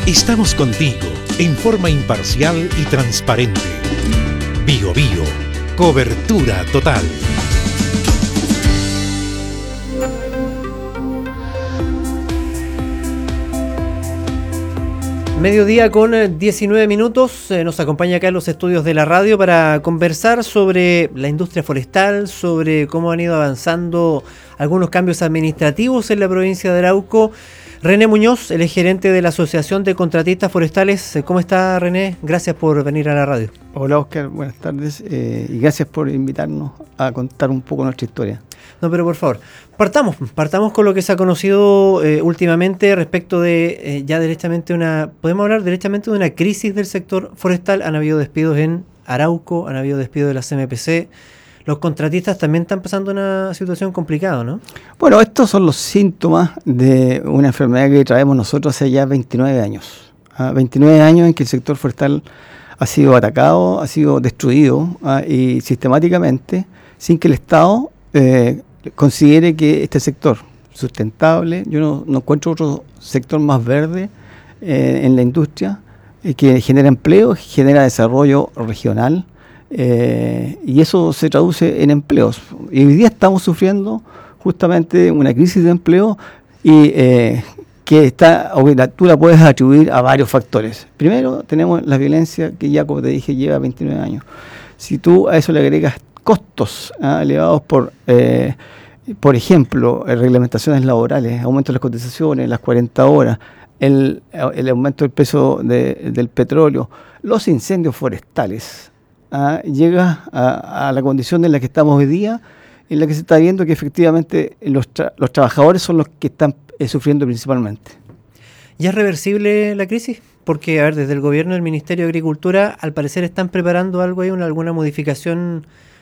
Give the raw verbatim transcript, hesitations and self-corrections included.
Estamos contigo en forma imparcial y transparente. Bio Bio, cobertura total. Mediodía con diecinueve minutos, eh, nos acompaña acá en los estudios de la radio para conversar sobre la industria forestal, sobre cómo han ido avanzando algunos cambios administrativos en la provincia de Arauco. René Muñoz, el gerente de la Asociación de Contratistas Forestales. ¿Cómo está, René? Gracias por venir a la radio. Hola, Oscar, buenas tardes eh, y gracias por invitarnos a contar un poco nuestra historia. No, pero por favor, partamos, partamos con lo que se ha conocido eh, últimamente respecto de eh, ya directamente una, podemos hablar directamente de una crisis del sector forestal. Han habido despidos en Arauco, han habido despidos de la C M P C. Los contratistas también están pasando una situación complicada, ¿no? Bueno, estos son los síntomas de una enfermedad que traemos nosotros hace ya veintinueve años. ¿ah? veintinueve años en que el sector forestal ha sido atacado, ha sido destruido ¿ah? y sistemáticamente, sin que el Estado eh, considere que este sector sustentable, yo no, no encuentro otro sector más verde eh, en la industria, eh, que genera empleo, genera desarrollo regional, eh, y eso se traduce en empleos. Y hoy día estamos sufriendo justamente una crisis de empleo y eh, que está, tú la puedes atribuir a varios factores. Primero, tenemos la violencia que ya, como te dije, lleva veintinueve años. Si tú a eso le agregas costos ¿eh? elevados por, eh, por ejemplo, reglamentaciones laborales, aumento de las cotizaciones, las cuarenta horas, el, el aumento del peso de, del petróleo, los incendios forestales, ¿eh? llega a, a la condición en la que estamos hoy día, en la que se está viendo que efectivamente los, tra- los trabajadores son los que están eh, sufriendo principalmente. ¿Ya es reversible la crisis? Porque, a ver, desde el gobierno del Ministerio de Agricultura, al parecer están preparando algo ahí, una, alguna modificación